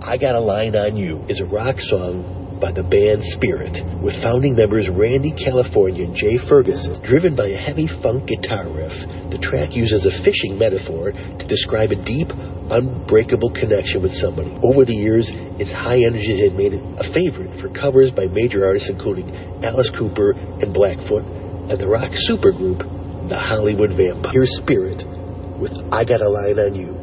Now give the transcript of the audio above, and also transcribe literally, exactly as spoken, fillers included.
I Got a Line on You is a rock song by the band Spirit, with founding members Randy California and Jay Ferguson. Driven by a heavy funk guitar riff, the track uses a fishing metaphor to describe a deep, unbreakable connection with somebody. Over the years, its high energy has made it a favorite for covers by major artists including Alice Cooper and Blackfoot, and the rock supergroup, the Hollywood Vampire. Here's Spirit with I Got a Line on You.